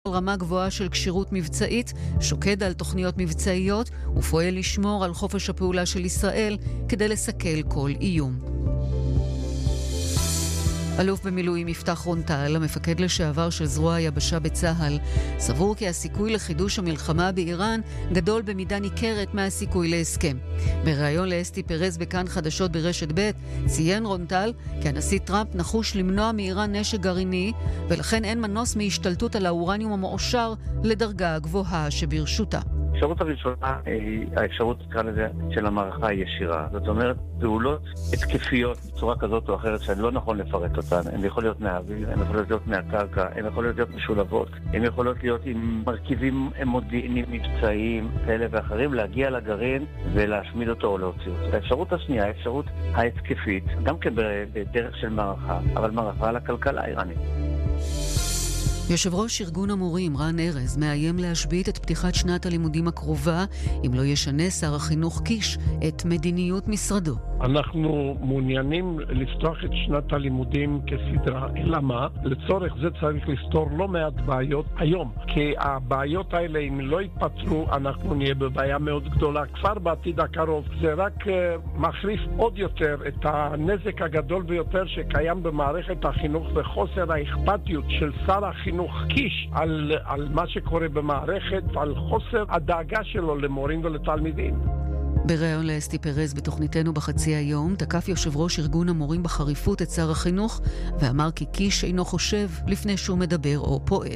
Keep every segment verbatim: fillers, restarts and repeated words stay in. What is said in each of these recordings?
רמה גבוהה של כשירות מבצעית, שוקד על תוכניות מבצעיות ופועל לשמור על חופש הפעולה של ישראל כדי לסכל כל איום. אלוף במילואים יפתח רון-טל, המפקד לשעבר של זרוע היבשה בצה"ל, סבור כי הסיכוי לחידוש המלחמה באיראן גדול במידה ניכרת מהסיכוי להסכם. בריאיון לאסתי פרז בכאן חדשות ברשת ב' ציין רון-טל כי הנשיא טראמפ נחוש למנוע מאיראן נשק גרעיני, ולכן אין מנוס מהשתלטות על האורניום המעושר לדרגה הגבוהה שברשותה. האפשרות הראשונה היא האפשרות נקרא לזה של המערכה הישירה. זאת אומרת, פעולות התקפיות בצורה כזאת או אחרת שאני לא נכון לפרט אותן. הן יכולות להיות מהאוויר, הן יכולות להיות מהקרקע, הן יכולות להיות משולבות, הן יכולות להיות עם מרכיבים מודיעיניים מבצעיים כאלה ואחרים, להגיע לגרעין ולהשמיד אותו או להוציא אותו. האפשרות השנייה, האפשרות ההתקפית, גם כן בדרך של מערכה, אבל מערכה על הכלכלה האיראנית. יושב ראש ארגון המורים רן ארז מאיים להשבית את פתיחת שנת הלימודים הקרובה אם לא ישנה שר החינוך קיש את מדיניות משרדו. אנחנו מעוניינים לפתוח את שנת הלימודים כסדרה, אלא מה? לצורך זה צריך לפתור לא מעט בעיות היום, כי הבעיות האלה אם לא ייפתרו אנחנו נהיה בבעיה מאוד גדולה כבר בעתיד הקרוב. זה רק uh, מחריף עוד יותר את הנזק הגדול ביותר שקיים במערכת החינוך וחוסר האכפתיות של שר החינוך קיש על, על מה שקורה במערכת ועל חוסר הדאגה שלו למורים ולתלמידים. בריאיון לאסתי פרז בתוכניתנו בחצי היום תקף יושב ראש ארגון המורים בחריפות את שר החינוך ואמר כי קיש אינו חושב לפני שהוא מדבר או פועל.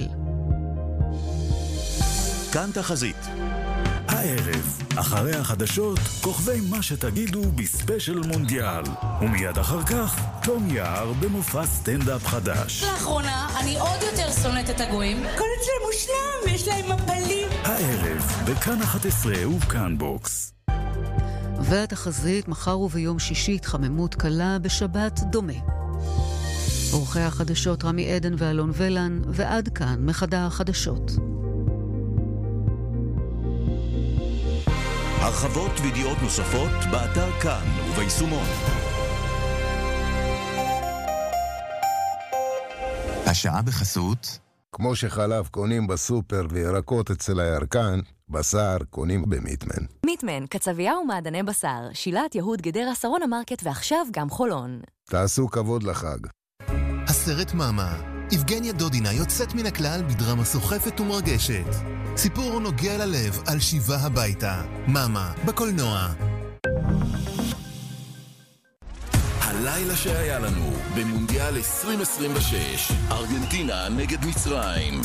כאן תחזית. הערב, אחרי החדשות, כוכבי מה שתגידו בספיישל מונדיאל. ומיד אחר כך, תום יער במופע סטנדאפ חדש. לאחרונה, אני עוד יותר שונאת את הגויים. כל אצלם מושלם, יש להם מפלים. הערב, בכאן אחת עשרה ובכאן בוקס. והתחזית, מחר וביום שישי התחממות קלה, בשבת דומה. עורכי החדשות רמי עדן ואלון ולן, ועד כאן מחדר החדשות. הרחבות וידיעות נוספות באתר כאן וביישומון. השעה בחסות. כמו שחלב קונים בסופר וירקות אצל הירקן, בשר קונים במיטמן. מיטמן, קצבייה ומעדני בשר, שילת יהוד גדרה שרונה מרקט ועכשיו גם חולון. תעשו כבוד לחג. הסרט מאמה. יבגניה דודינה יוצאת מן הכלל בדרמה סוחפת ומרגשת. סיפור נוגע ללב על שיבה הביתה. מאמה, בקולנוע. הלילה שהיה לנו במונדיאל עשרים עשרים ושש, ארגנטינה נגד מצרים.